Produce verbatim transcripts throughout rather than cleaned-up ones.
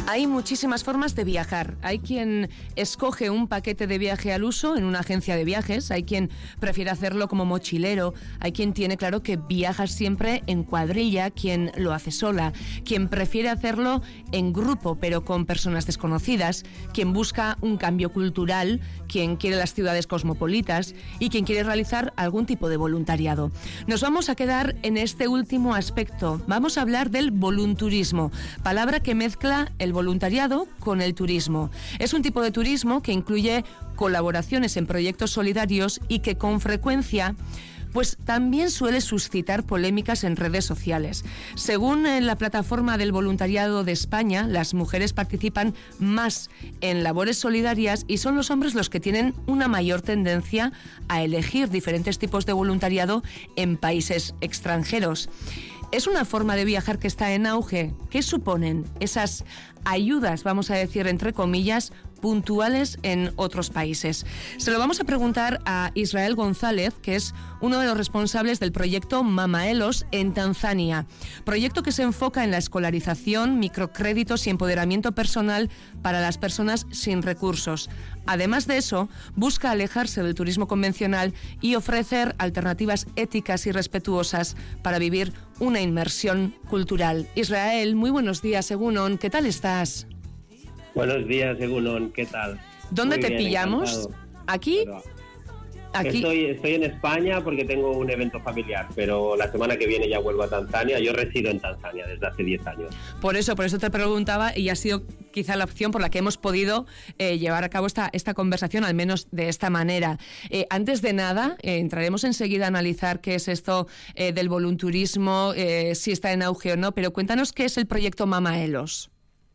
Hay muchísimas formas de viajar. Hay quien escoge un paquete de viaje al uso en una agencia de viajes, hay quien prefiere hacerlo como mochilero, hay quien tiene claro que viaja siempre en cuadrilla, quien lo hace sola, quien prefiere hacerlo en grupo pero con personas desconocidas, quien busca un cambio cultural, quien quiere las ciudades cosmopolitas y quien quiere realizar algún tipo de voluntariado. Nos vamos a quedar en este último aspecto. Vamos a hablar del volunturismo, palabra que mezcla el voluntariado con el turismo. Es un tipo de turismo que incluye colaboraciones en proyectos solidarios y que con frecuencia pues también suele suscitar polémicas en redes sociales. Según eh, la plataforma del voluntariado de España, las mujeres participan más en labores solidarias y son los hombres los que tienen una mayor tendencia a elegir diferentes tipos de voluntariado en países extranjeros. Es una forma de viajar que está en auge. ¿Qué suponen esas ayudas, vamos a decir entre comillas, puntuales en otros países? Se lo vamos a preguntar a Israel González, que es uno de los responsables del proyecto Mamaelos en Tanzania. Proyecto que se enfoca en la escolarización, microcréditos y empoderamiento personal para las personas sin recursos. Además de eso, busca alejarse del turismo convencional y ofrecer alternativas éticas y respetuosas para vivir una inmersión cultural. Israel, muy buenos días, Egunon, ¿qué tal estás? Buenos días, Egunon, ¿qué tal? ¿Dónde Muy te bien, pillamos? encantado. ¿Aquí? Pero, Aquí. Estoy, estoy en España porque tengo un evento familiar, pero la semana que viene ya vuelvo a Tanzania. Yo resido en Tanzania desde hace diez años. Por eso, por eso te preguntaba, y ha sido quizá la opción por la que hemos podido eh, llevar a cabo esta, esta conversación, al menos de esta manera. Eh, antes de nada, eh, entraremos enseguida a analizar qué es esto eh, del volunturismo, eh, si está en auge o no, pero cuéntanos qué es el proyecto Mamaelos.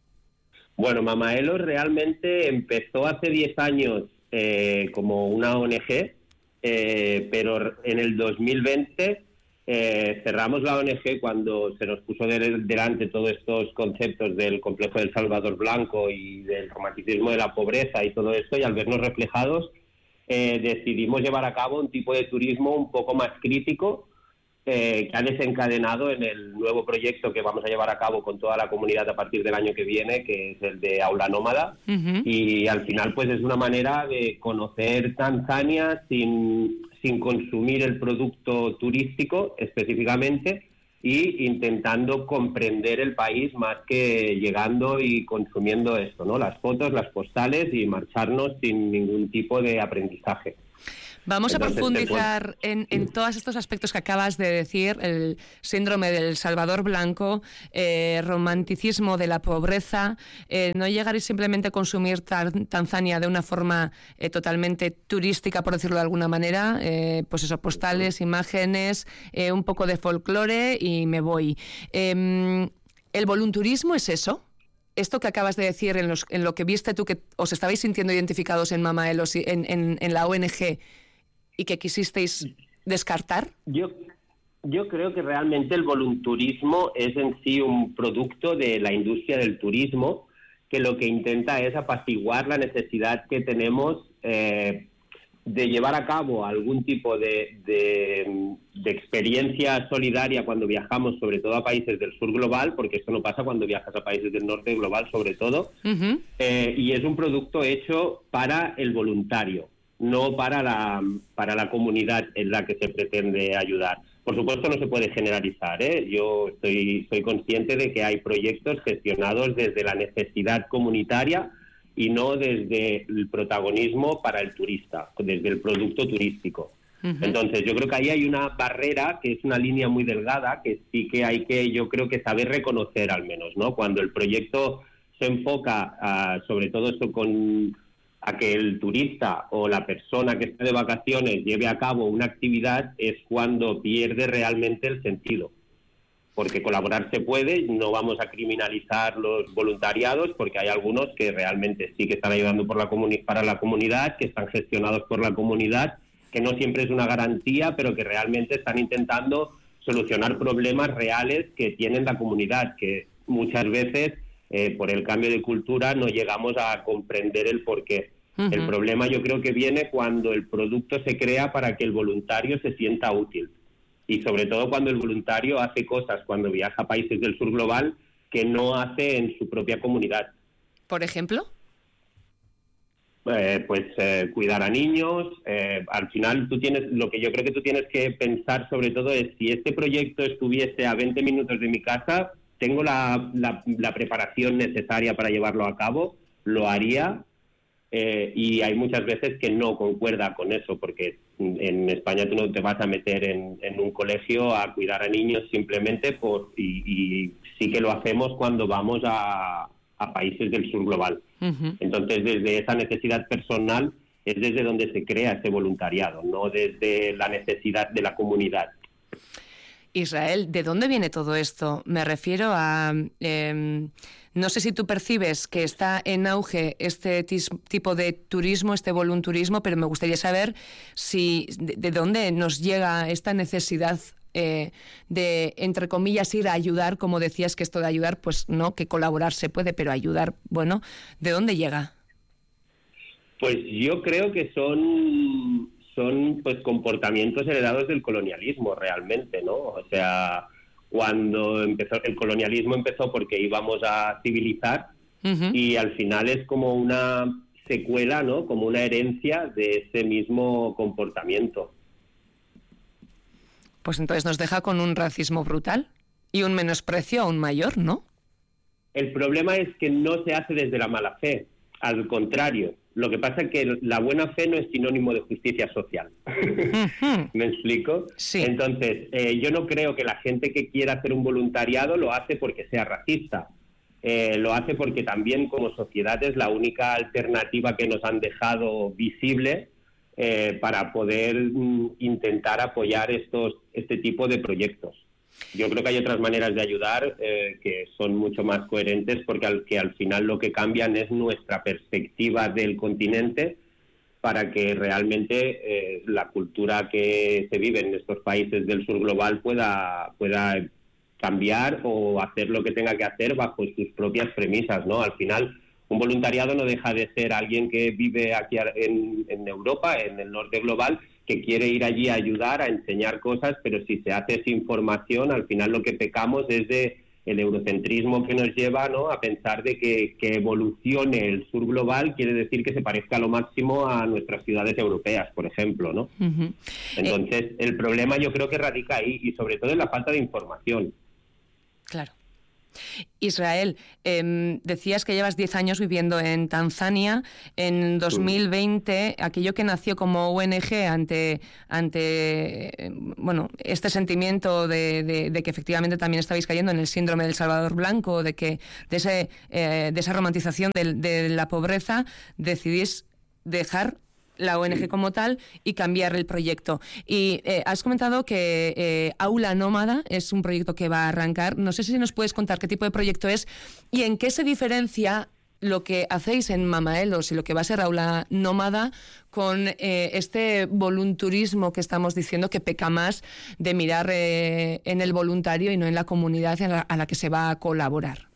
Bueno, Mamaelos realmente empezó hace diez años eh, como una O N Ge, eh, pero en el dos mil veinte eh, cerramos la O N Ge cuando se nos puso de, delante todos estos conceptos del complejo del Salvador Blanco y del romanticismo de la pobreza y todo esto, y al vernos reflejados eh, decidimos llevar a cabo un tipo de turismo un poco más crítico, Eh, que ha desencadenado en el nuevo proyecto que vamos a llevar a cabo con toda la comunidad a partir del año que viene, que es el de Aula Nómada. Uh-huh. Y al final pues es una manera de conocer Tanzania sin, sin consumir el producto turístico específicamente y intentando comprender el país más que llegando y consumiendo esto, ¿no? Las fotos, las postales y marcharnos sin ningún tipo de aprendizaje. Vamos Entonces, a profundizar en, en todos estos aspectos que acabas de decir, el síndrome del Salvador Blanco, eh, romanticismo de la pobreza, eh, no llegar y simplemente consumir tar- Tanzania de una forma eh, totalmente turística, por decirlo de alguna manera, eh, pues eso, postales, imágenes, eh, un poco de folclore y me voy. Eh, ¿El volunturismo es eso? Esto que acabas de decir en, los, en lo que viste tú, que os estabais sintiendo identificados en Mamaelos, en, en, en la O N Ge, y que quisisteis descartar? Yo, yo creo que realmente el volunturismo es en sí un producto de la industria del turismo que lo que intenta es apaciguar la necesidad que tenemos eh, de llevar a cabo algún tipo de, de, de experiencia solidaria cuando viajamos, sobre todo a países del sur global, porque esto no pasa cuando viajas a países del norte global, sobre todo, uh-huh. eh, y es un producto hecho para el voluntario, no para la, para la comunidad en la que se pretende ayudar. Por supuesto no se puede generalizar, ¿eh? Yo estoy, soy consciente de que hay proyectos gestionados desde la necesidad comunitaria y no desde el protagonismo para el turista, desde el producto turístico. Uh-huh. Entonces yo creo que ahí hay una barrera que es una línea muy delgada que sí que hay que, yo creo que saber reconocer al menos, ¿no? Cuando el proyecto se enfoca uh, sobre todo eso con a que el turista o la persona que está de vacaciones lleve a cabo una actividad, es cuando pierde realmente el sentido. Porque colaborar se puede, no vamos a criminalizar los voluntariados, porque hay algunos que realmente sí que están ayudando por la comuni- para la comunidad, que están gestionados por la comunidad, que no siempre es una garantía, pero que realmente están intentando solucionar problemas reales que tiene la comunidad, que muchas veces Eh, por el cambio de cultura no llegamos a comprender el porqué. Uh-huh. El problema yo creo que viene cuando el producto se crea para que el voluntario se sienta útil. Y sobre todo cuando el voluntario hace cosas, cuando viaja a países del sur global, que no hace en su propia comunidad. Por ejemplo. Eh, pues eh, cuidar a niños. Eh, al final tú tienes, lo que yo creo que tú tienes que pensar sobre todo es, si este proyecto estuviese a veinte minutos de mi casa, tengo la, la, la preparación necesaria para llevarlo a cabo, lo haría. Eh, y hay muchas veces que no concuerda con eso, porque en España tú no te vas a meter en, en un colegio a cuidar a niños simplemente por, y, y sí que lo hacemos cuando vamos a, a países del sur global. Uh-huh. Entonces, desde esa necesidad personal es desde donde se crea ese voluntariado, no desde la necesidad de la comunidad. Israel, ¿de dónde viene todo esto? Me refiero a... Eh, no sé si tú percibes que está en auge este tis, tipo de turismo, este volunturismo, pero me gustaría saber si de, de dónde nos llega esta necesidad eh, de, entre comillas, ir a ayudar, como decías, que esto de ayudar, pues no, que colaborar se puede, pero ayudar, bueno, ¿de dónde llega? Pues yo creo que son... son pues comportamientos heredados del colonialismo realmente, ¿no? O sea, cuando empezó el colonialismo empezó porque íbamos a civilizar, uh-huh, y al final es como una secuela, ¿no? Como una herencia de ese mismo comportamiento. Pues entonces nos deja con un racismo brutal y un menosprecio aún mayor, ¿no? El problema es que no se hace desde la mala fe, al contrario. Lo que pasa es que la buena fe no es sinónimo de justicia social. Uh-huh. ¿Me explico? Sí. Entonces, eh, yo no creo que la gente que quiera hacer un voluntariado lo hace porque sea racista. Eh, lo hace porque también como sociedad es la única alternativa que nos han dejado visible eh, para poder mm, intentar apoyar estos este tipo de proyectos. Yo creo que hay otras maneras de ayudar eh, que son mucho más coherentes, porque al, que al final lo que cambian es nuestra perspectiva del continente para que realmente eh, la cultura que se vive en estos países del sur global pueda, pueda cambiar o hacer lo que tenga que hacer bajo sus propias premisas, ¿no? Al final, un voluntariado no deja de ser alguien que vive aquí en, en Europa, en el norte global, que quiere ir allí a ayudar, a enseñar cosas, pero si se hace sin formación, al final lo que pecamos es de el eurocentrismo que nos lleva, ¿no?, a pensar de que, que evolucione el sur global quiere decir que se parezca a lo máximo a nuestras ciudades europeas, por ejemplo, ¿no? Uh-huh. Entonces, eh... el problema yo creo que radica ahí, y sobre todo en la falta de información. Claro. Israel, eh, decías que llevas diez años viviendo en Tanzania. En dos mil veinte, aquello que nació como O N G ante, ante eh, bueno, este sentimiento de, de, de que efectivamente también estabais cayendo en el síndrome del Salvador Blanco, de que de, ese, eh, de esa romantización de, de la pobreza, decidís dejar la O N G como tal y cambiar el proyecto. Y eh, has comentado que eh, Aula Nómada es un proyecto que va a arrancar. No sé si nos puedes contar qué tipo de proyecto es y en qué se diferencia lo que hacéis en Mamaelos y lo que va a ser Aula Nómada con eh, este volunturismo que estamos diciendo, que peca más de mirar eh, en el voluntario y no en la comunidad a la, a la que se va a colaborar.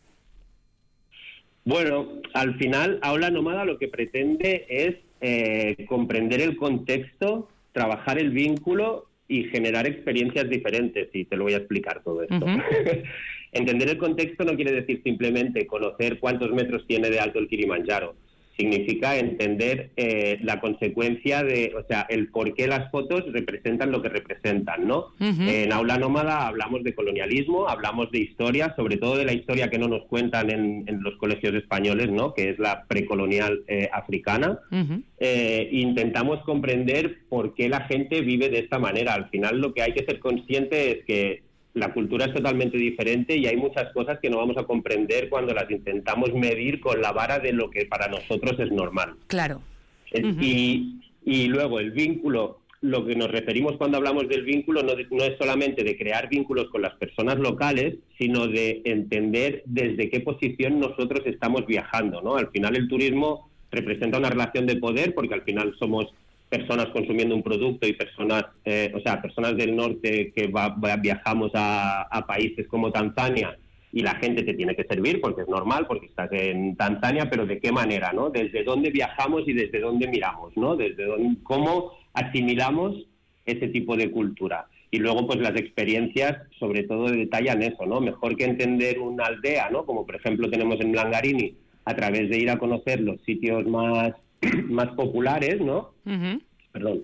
Bueno, al final Aula Nómada lo que pretende es Eh, comprender el contexto, trabajar el vínculo y generar experiencias diferentes, y te lo voy a explicar todo esto. Uh-huh. Entender el contexto no quiere decir simplemente conocer cuántos metros tiene de alto el Kilimanjaro. Significa entender eh, la consecuencia de, o sea, el por qué las fotos representan lo que representan, ¿no? Uh-huh. Eh, en Aula Nómada hablamos de colonialismo, hablamos de historia, sobre todo de la historia que no nos cuentan en, en los colegios españoles, ¿no?, que es la precolonial eh, africana. Uh-huh. Eh, intentamos comprender por qué la gente vive de esta manera. Al final lo que hay que ser consciente es que la cultura es totalmente diferente y hay muchas cosas que no vamos a comprender cuando las intentamos medir con la vara de lo que para nosotros es normal. Claro. Uh-huh. Y, y luego el vínculo, lo que nos referimos cuando hablamos del vínculo no, de, no es solamente de crear vínculos con las personas locales, sino de entender desde qué posición nosotros estamos viajando, ¿no? Al final el turismo representa una relación de poder, porque al final somos personas consumiendo un producto y personas, eh, o sea, personas del norte que va, va, viajamos a, a países como Tanzania, y la gente te tiene que servir porque es normal, porque estás en Tanzania, pero ¿de qué manera, no? Desde dónde viajamos y desde dónde miramos, ¿no? Desde dónde, cómo asimilamos ese tipo de cultura. Y luego, pues las experiencias, sobre todo, detallan eso, ¿no? Mejor que entender una aldea, ¿no?, como por ejemplo tenemos en Blangarini, a través de ir a conocer los sitios más, más populares, ¿no? Uh-huh. Perdón.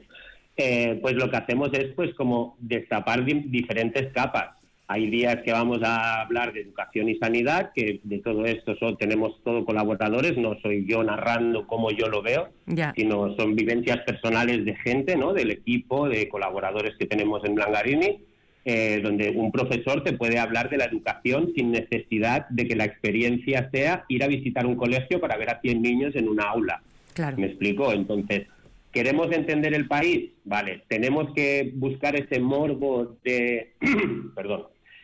Eh, pues lo que hacemos es pues como destapar di- diferentes capas. Hay días que vamos a hablar de educación y sanidad, que de todo esto son, tenemos todo colaboradores, no soy yo narrando como yo lo veo, yeah. sino son vivencias personales de gente, ¿no? Del equipo, de colaboradores que tenemos en Blangarini, eh, donde un profesor te puede hablar de la educación sin necesidad de que la experiencia sea ir a visitar un colegio para ver a cien niños en una aula. Claro. ¿Me explico? Entonces, ¿queremos entender el país? Vale, tenemos que buscar ese morbo de, perdón,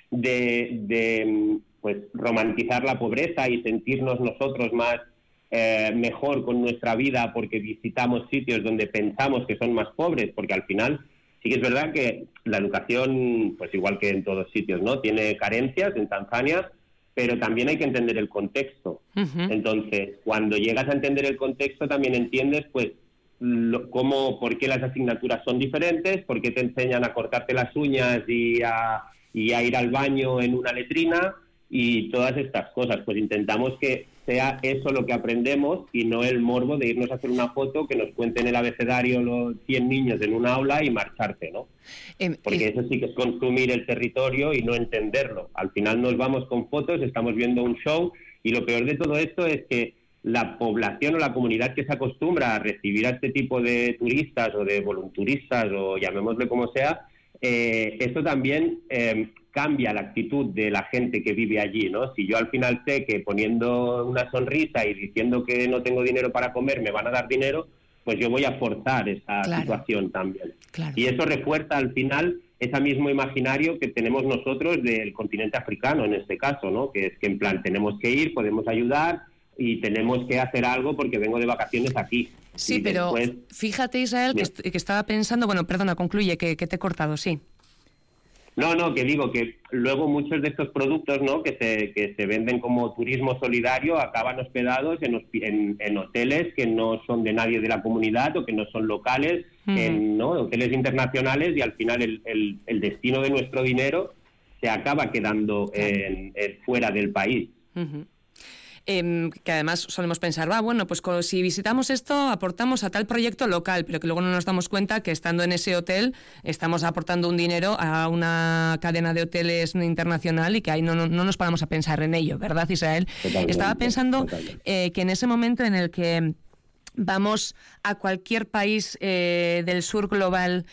de, de pues romantizar la pobreza y sentirnos nosotros más eh, mejor con nuestra vida porque visitamos sitios donde pensamos que son más pobres, porque al final sí que es verdad que la educación, pues igual que en todos sitios, ¿no? Tiene carencias en Tanzania, pero también hay que entender el contexto. Uh-huh. Entonces, cuando llegas a entender el contexto, también entiendes, pues, lo, cómo, por qué las asignaturas son diferentes, por qué te enseñan a cortarte las uñas y a, y a ir al baño en una letrina y todas estas cosas. Pues intentamos que sea eso lo que aprendemos y no el morbo de irnos a hacer una foto, que nos cuenten el abecedario los cien niños en un aula y marcharte, ¿no? Eh, Porque eh... eso sí que es consumir el territorio y no entenderlo. Al final nos vamos con fotos, estamos viendo un show y lo peor de todo esto es que la población o la comunidad que se acostumbra a recibir a este tipo de turistas o de volunturistas o llamémosle como sea, eh, esto también eh, cambia la actitud de la gente que vive allí, ¿no? Si yo al final sé que poniendo una sonrisa y diciendo que no tengo dinero para comer me van a dar dinero, pues yo voy a forzar esa claro. situación también. Claro. Y eso refuerza al final ese mismo imaginario que tenemos nosotros del continente africano en este caso, ¿no? Que es que en plan tenemos que ir, podemos ayudar y tenemos que hacer algo porque vengo de vacaciones aquí. Sí, pero después... fíjate, Israel, que, est- que estaba pensando... Bueno, perdona, concluye, que, que te he cortado, sí. No, no, que digo que luego muchos de estos productos, ¿no? que se que se venden como turismo solidario acaban hospedados en, en, en hoteles que no son de nadie de la comunidad o que no son locales, uh-huh. en ¿no? hoteles internacionales y al final el, el, el destino de nuestro dinero se acaba quedando en, en fuera del país. Uh-huh. Eh, que además solemos pensar, va, bueno, pues si visitamos esto aportamos a tal proyecto local, pero que luego no nos damos cuenta que estando en ese hotel estamos aportando un dinero a una cadena de hoteles internacional y que ahí no, no, no nos paramos a pensar en ello, ¿verdad, Israel? Totalmente, Estaba pensando eh, que en ese momento en el que vamos a cualquier país eh, del sur global,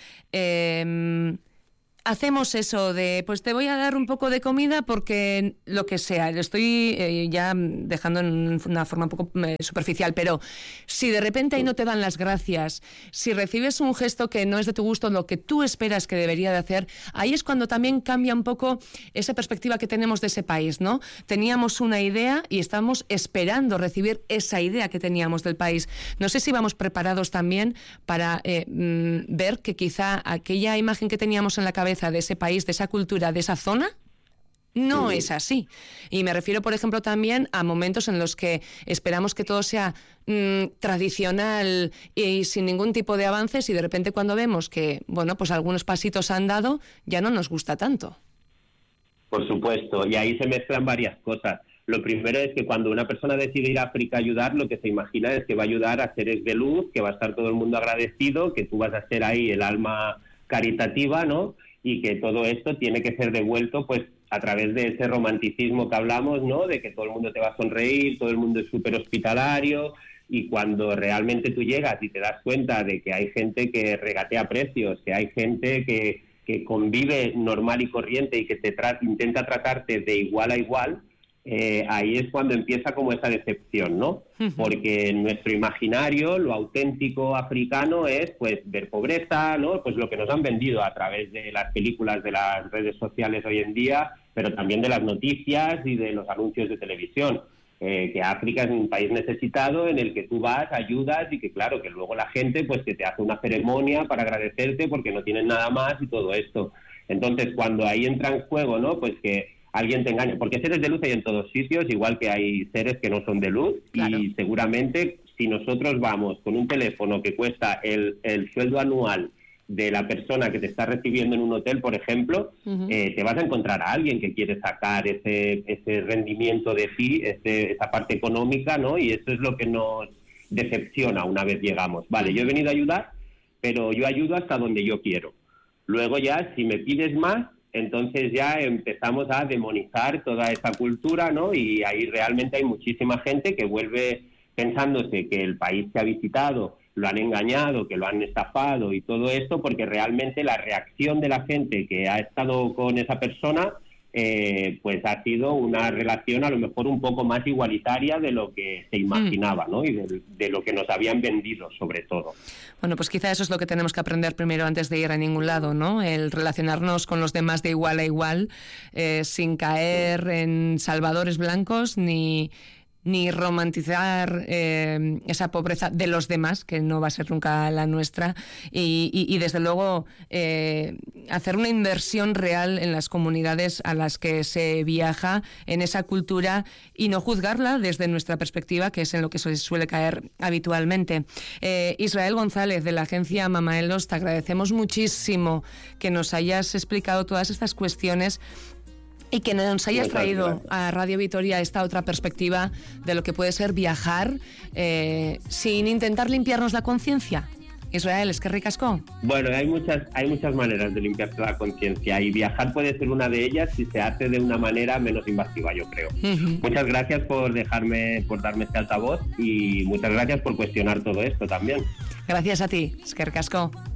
eh, hacemos eso de, pues te voy a dar un poco de comida porque lo que sea, lo estoy eh, ya dejando en una forma un poco eh, superficial, pero si de repente ahí no te dan las gracias, si recibes un gesto que no es de tu gusto, lo que tú esperas que debería de hacer, ahí es cuando también cambia un poco esa perspectiva que tenemos de ese país, ¿no? Teníamos una idea y estamos esperando recibir esa idea que teníamos del país. No sé si vamos preparados también para eh, mm, ver que quizá aquella imagen que teníamos en la cabeza de ese país, de esa cultura, de esa zona, no sí. es así. Y me refiero, por ejemplo, también a momentos en los que esperamos que todo sea mmm, tradicional y sin ningún tipo de avances y de repente cuando vemos que, bueno, pues algunos pasitos han dado, ya no nos gusta tanto. Por supuesto, y ahí se mezclan varias cosas. Lo primero es que cuando una persona decide ir a África a ayudar, lo que se imagina es que va a ayudar a seres de luz, que va a estar todo el mundo agradecido, que tú vas a ser ahí el alma caritativa, ¿no? Y que todo esto tiene que ser devuelto pues a través de ese romanticismo que hablamos, ¿no? De que todo el mundo te va a sonreír, todo el mundo es súper hospitalario y cuando realmente tú llegas y te das cuenta de que hay gente que regatea precios, que hay gente que, que convive normal y corriente y que te tra- intenta tratarte de igual a igual, eh, ahí es cuando empieza como esa decepción, ¿no? Uh-huh. Porque en nuestro imaginario lo auténtico africano es pues ver pobreza, ¿no? Pues lo que nos han vendido a través de las películas de las redes sociales hoy en día, pero también de las noticias y de los anuncios de televisión. Eh, que África es un país necesitado en el que tú vas, ayudas y que claro, que luego la gente pues que te hace una ceremonia para agradecerte porque no tienen nada más y todo esto. Entonces cuando ahí entra en juego, ¿no? Pues que alguien te engaña, porque seres de luz hay en todos sitios, igual que hay seres que no son de luz, claro. Y seguramente si nosotros vamos con un teléfono que cuesta el, el sueldo anual de la persona que te está recibiendo en un hotel, por ejemplo, uh-huh. eh, te vas a encontrar a alguien que quiere sacar ese, ese rendimiento de ti, ese, esa parte económica, ¿no? Y eso es lo que nos decepciona una vez llegamos. Vale, uh-huh. yo he venido a ayudar, pero yo ayudo hasta donde yo quiero. Luego ya, si me pides más, entonces ya empezamos a demonizar toda esa cultura, ¿no? Y ahí realmente hay muchísima gente que vuelve pensándose que el país que ha visitado lo han engañado, que lo han estafado y todo esto, porque realmente la reacción de la gente que ha estado con esa persona eh, pues ha sido una relación a lo mejor un poco más igualitaria de lo que se imaginaba, ¿no? Y de, de lo que nos habían vendido, sobre todo. Bueno, pues quizá eso es lo que tenemos que aprender primero antes de ir a ningún lado, ¿no? El relacionarnos con los demás de igual a igual, eh, sin caer en salvadores blancos ni... ni romantizar eh, esa pobreza de los demás, que no va a ser nunca la nuestra, y, y, y desde luego eh, hacer una inversión real en las comunidades a las que se viaja, en esa cultura, y no juzgarla desde nuestra perspectiva, que es en lo que se suele caer habitualmente. Eh, Israel González, de la agencia Mamaelos, te agradecemos muchísimo que nos hayas explicado todas estas cuestiones y que nos hayas traído a Radio Vitoria esta otra perspectiva de lo que puede ser viajar eh, sin intentar limpiarnos la conciencia. Israel, es que ricasco. Bueno, hay muchas, hay muchas maneras de limpiarse la conciencia y viajar puede ser una de ellas si se hace de una manera menos invasiva, yo creo. Uh-huh. Muchas gracias por dejarme, por darme este altavoz y muchas gracias por cuestionar todo esto también. Gracias a ti, es que ricasco.